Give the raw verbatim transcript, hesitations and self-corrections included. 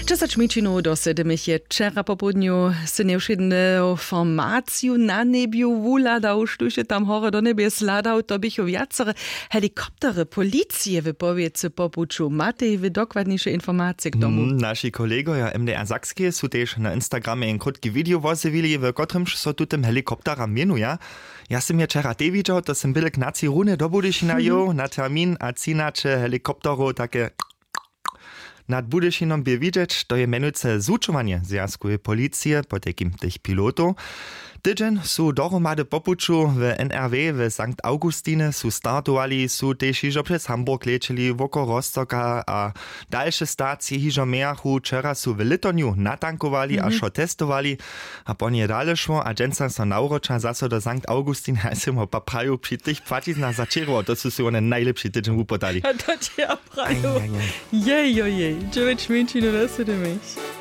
Česać mičinu dosedemich je včera popodniu se nevšedne formaciju na nebiu vuladał, štuše tam hore do nebie sladał, to bych viacere helikoptery policije wypowiedzy popuču. Matej, wy dokładniejsze informacje k tomu. Mm, naši kolegoja M D R Sakskie su tež na Instagramie ein krótki video wozywili, w kotrymž so tu tym helikoptera mienuje. Ja sam je včera te widział, to sam byle k naci rune do Budyšina jo, na termin a cinače helikopteru takie nad Budyšinom by widzieć, to je menujúce zúčovanie zjazku policie po takim tych pilotów. Tydzień su dohromady popuču w N R W w Sankt Augustine su startowali, su też hižo przez Hamburg lecieli woko Rostoka a dalsze stacje hižo mejachu. Wczera su w Litoniu natankowali mm-hmm. a šo testowali, a po nie dalej szło, a dżęca so naurocza zaso do Sankt Augustin, a się mu papraju przy tych płacizna zaczerło, to su su one najlepszy tydzień upodali. A to cię apraju. Jej, jej, jej, dziewięć minut, no das ist mich.